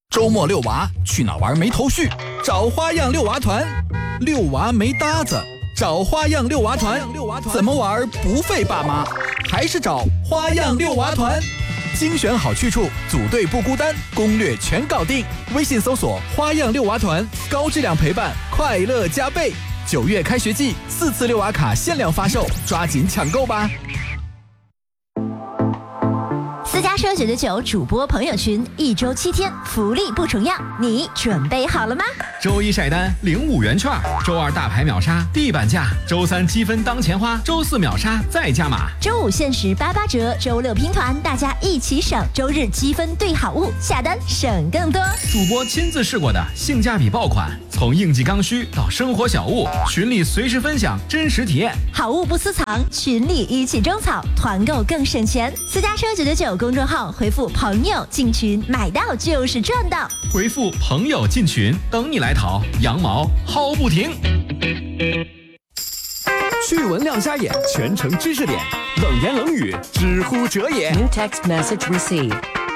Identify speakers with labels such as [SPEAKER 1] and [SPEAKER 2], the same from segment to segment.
[SPEAKER 1] 周末遛娃去哪玩没头绪？找花样遛娃团。遛娃没搭子，找花样遛娃团。怎么玩不费爸妈？还是找花样遛娃团。精选好去处，组队不孤单，攻略全搞定。微信搜索花样遛娃团，高质量陪伴，快乐加倍。9月开学季，4次遛娃卡限量发售，抓紧抢购吧！
[SPEAKER 2] 私家车999主播朋友群，1周7天，福利不重样，你准备好了吗？
[SPEAKER 3] 周一晒单领5元券，周二大牌秒杀地板价，周三积分当钱花，周四秒杀再加码，
[SPEAKER 2] 周5限时88折，周6拼团，大家一起省，周日积分兑好物，下单省更多。
[SPEAKER 3] 主播亲自试过的性价比爆款，从应季刚需到生活小物，群里随时分享真实体验，
[SPEAKER 2] 好物不私藏，群里一起种草，团购更省钱。私家车999公众号回复朋友进群，买到就是赚到。
[SPEAKER 3] 回复朋友进群，等你来淘，羊毛薅不停。
[SPEAKER 4] 趣闻亮瞎眼，全程知识点，冷言冷语，知乎者也。
[SPEAKER 5] New text message received。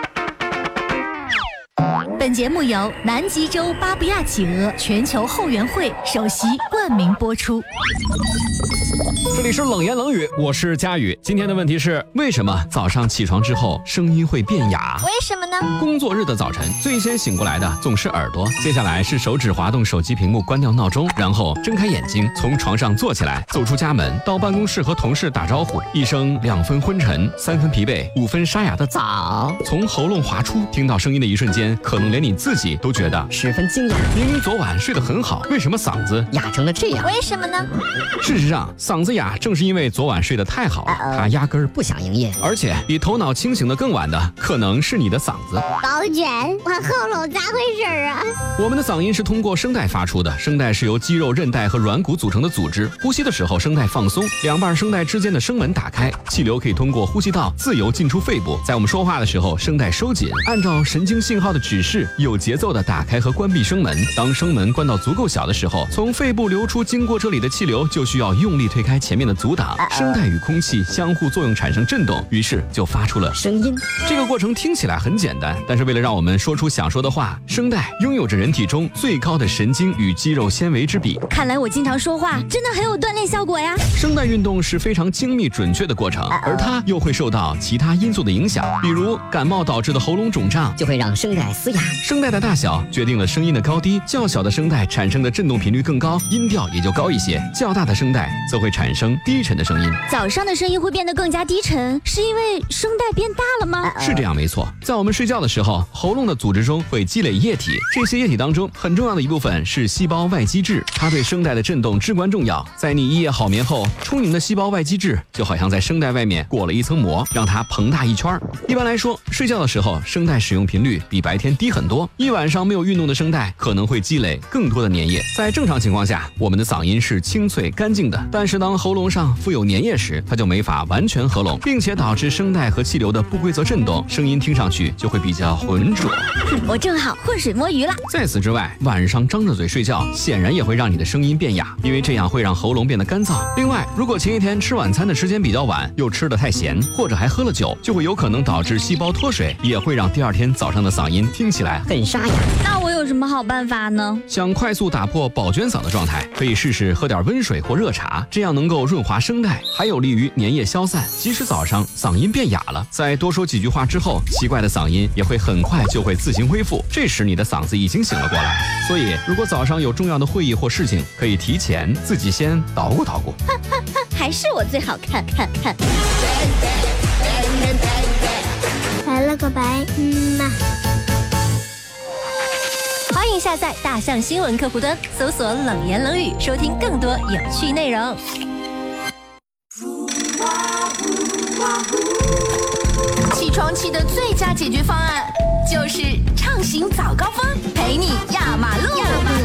[SPEAKER 2] 本节目由南极洲巴布亚企鹅全球后援会首席冠名播出。
[SPEAKER 3] 这里是冷言冷语，我是佳宇。今天的问题是，为什么早上起床之后声音会变哑？
[SPEAKER 2] 为什么呢？
[SPEAKER 3] 工作日的早晨，最先醒过来的总是耳朵，接下来是手指滑动手机屏幕，关掉闹钟，然后睁开眼睛，从床上坐起来，走出家门，到办公室和同事打招呼，一声2分昏沉，3分疲惫，5分沙哑的早，从喉咙滑出，听到声音的一瞬间，可能连你自己都觉得
[SPEAKER 5] 十分惊讶。
[SPEAKER 3] 明明昨晚睡得很好，为什么嗓子
[SPEAKER 5] 哑成了这样？
[SPEAKER 2] 为什么呢？
[SPEAKER 3] 事实上，嗓子哑正是因为昨晚睡得太好了，他压根儿
[SPEAKER 5] 不想营业，
[SPEAKER 3] 而且比头脑清醒的更晚的，可能是你的嗓子。
[SPEAKER 6] 高卷，我喉咙咋回事啊？
[SPEAKER 3] 我们的嗓音是通过声带发出的，声带是由肌肉、韧带和软骨组成的组织。呼吸的时候，声带放松，两瓣声带之间的声门打开，气流可以通过呼吸道自由进出肺部。在我们说话的时候，声带收紧，按照神经信号的指示，有节奏的打开和关闭声门。当声门关到足够小的时候，从肺部流出经过这里的气流就需要用力推开前面的阻挡，声带与空气相互作用产生震动，于是就发出了
[SPEAKER 5] 声音。
[SPEAKER 3] 这个过程听起来很简单，但是为了让我们说出想说的话，声带拥有着人体中最高的神经与肌肉纤维之比。
[SPEAKER 2] 看来我经常说话真的很有锻炼效果呀。
[SPEAKER 3] 声带运动是非常精密准确的过程，而它又会受到其他因素的影响，比如感冒导致的喉咙肿胀
[SPEAKER 5] 就会让声带嘶哑。
[SPEAKER 3] 声带的大小决定了声音的高低，较小的声带产生的振动频率更高，音调也就高一些，较大的声带则会产生低沉的声音。
[SPEAKER 2] 早上的声音会变得更加低沉，是因为声带变大了吗？
[SPEAKER 3] 是这样没错，在我们睡觉的时候，喉咙的组织中会积累液体，这些液体当中很重要的一部分是细胞外基质，它对声带的振动至关重要。在你一夜好眠后，充盈的细胞外基质就好像在声带外面裹了一层膜，让它膨大一圈。一般来说，睡觉的时候声带使用频率比白天低很多，一晚上没有运动的声带可能会积累更多的粘液。在正常情况下，我们的嗓音是清脆干净的，但是当喉咙上附有粘液时，它就没法完全合拢，并且导致声带和气流的不规则震动，声音听上去就会比较浑浊。
[SPEAKER 2] 我正好浑水摸鱼了。
[SPEAKER 3] 在此之外，晚上张着嘴睡觉显然也会让你的声音变哑，因为这样会让喉咙变得干燥。另外，如果前一天吃晚餐的时间比较晚，又吃得太咸，或者还喝了酒，就会有可能导致细胞脱水，也会让第二天早上的嗓音听起来
[SPEAKER 5] 很沙哑。
[SPEAKER 2] 那我有什么好办法呢？
[SPEAKER 3] 想快速打破饱卷嗓的状态，可以试试喝点温水或热茶，这样能够润滑声带，还有利于粘液消散。即使早上嗓音变哑了，再多说几句话之后，奇怪的嗓音也会很快就会自行恢复，这时你的嗓子已经醒了过来。所以如果早上有重要的会议或事情，可以提前自己先捣鼓捣鼓。
[SPEAKER 2] 还是我最好看。
[SPEAKER 6] 来了个白嘛。
[SPEAKER 2] 欢迎下载大象新闻客户端，搜索冷言冷语，收听更多有趣内容。起床气的最佳解决方案就是畅行早高峰，陪你压马路。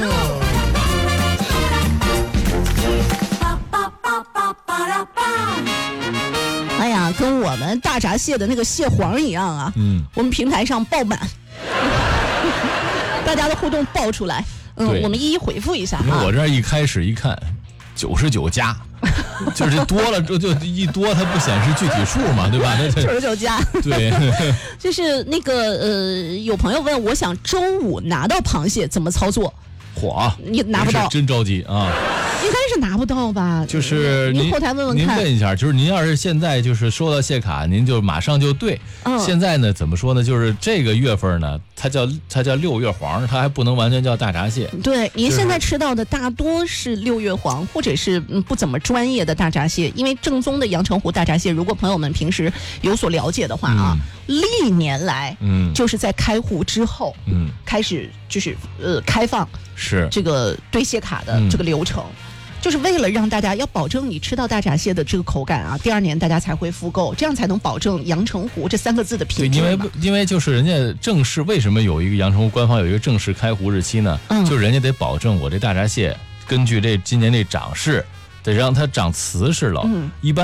[SPEAKER 7] 哎呀，跟我们大闸蟹的那个蟹黄一样啊！我们平台上爆满，大家的互动爆出来，我们一一回复一下啊。
[SPEAKER 8] 我这一开始一看，99加。 就是多了就一多，它不显示具体数嘛，对吧？那
[SPEAKER 7] 99加。
[SPEAKER 8] 对，
[SPEAKER 7] 就是那个有朋友问，我想周五拿到螃蟹怎么操作？
[SPEAKER 8] 嚯，
[SPEAKER 7] 你拿不到，
[SPEAKER 8] 真着急啊！
[SPEAKER 7] 应该是拿不到吧？
[SPEAKER 8] 就是
[SPEAKER 7] 您后台问问看。
[SPEAKER 8] 您问一下，就是您要是现在就是收到蟹卡，您就马上就兑。现在呢，怎么说呢？就是这个月份呢，它叫6月黄，它还不能完全叫大闸蟹。
[SPEAKER 7] 对，您现在吃到的大多是6月黄，或者是不怎么专业的大闸蟹。因为正宗的阳澄湖大闸蟹，如果朋友们平时有所了解的话啊，历年来，就是在开湖之后，开始就是开放
[SPEAKER 8] 是
[SPEAKER 7] 这个兑蟹卡的这个流程。就是为了让大家要保证你吃到大闸蟹的这个口感啊，第2年大家才会复购，这样才能保证阳澄湖这3个字的品质。
[SPEAKER 8] 对，因为就是人家正式为什么有一个阳澄湖官方有一个正式开湖日期呢？就是人家得保证我这大闸蟹根据这今年这长势，得让它长瓷实了。一般